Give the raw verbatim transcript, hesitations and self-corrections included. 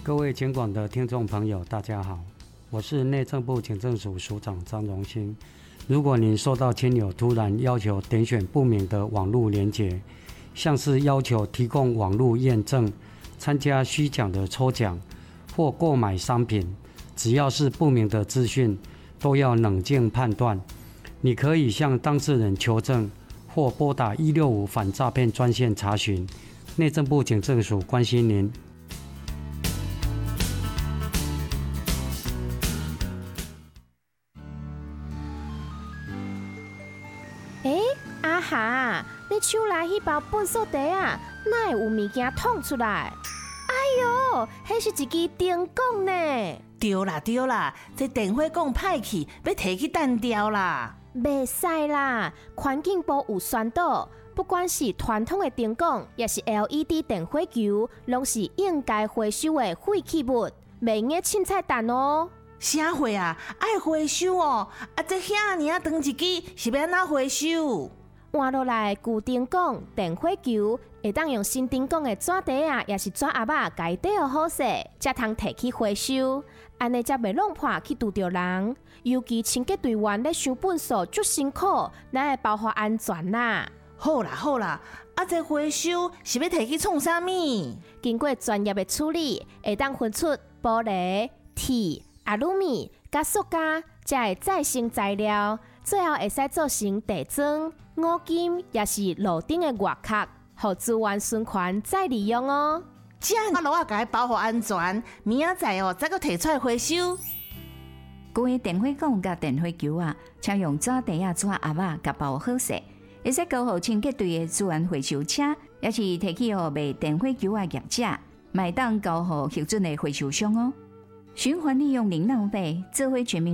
各位警广的听众朋友，大家好，我是内政部警政署署长张荣兴。如果您收到亲友突然要求点选不明的网络连结，像是要求提供网络验证、参加虚假的抽奖或购买商品，只要是不明的资讯，都要冷静判断。你可以向当事人求证，或拨打一六五反诈骗专线查询。内政部警政署关心您。 诶，阿霞，你手内迄包粪扫地啊，哪会有物件捅出来？哎哟，迄是一支电管呢！ 对啦对啦，这电火管歹去，要摕去单掉啦。 袂使啦，环境部有宣导，不管是传统的电管，也是 L E D 电火球，拢是应该回收的废弃物，袂用凊彩弹哦。 啥货啊？爱回收哦！啊，这遐尔啊长一支，是要安怎回收？ 换落来旧电管、电火球，会当用新电管的纸袋啊，也是纸盒仔，家底好好势，才通摕去回收。安尼才袂弄破去拄着人。尤其清洁队员咧收粪扫足辛苦，咱会包括安全啦。 好啦好啦，啊，这回收是要摕去创啥物？ 经过专业的处理，会当分出玻璃、铁、阿鲁米、甲塑胶，才会再生材料，最后会使做成地砖、五金，也是路顶的外壳，互资源循环再利用哦。 这样路啊，甲伊保护安全，明仔载哦，再搁摕出来回收。 旧的电火管甲电火球啊，请用纸袋啊、纸盒啊，甲包好势，会使交互清洁队的资源回收车，也是摕去互卖电火球的业者，卖当交互核准的回收商哦。循环利用零浪费，做伙全民。